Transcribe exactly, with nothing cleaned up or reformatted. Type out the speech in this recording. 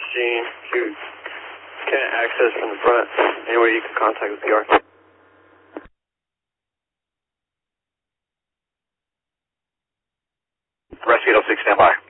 Gene. You can't access from the front. Anyway, you can contact the P R. Rescue eight oh six, stand by.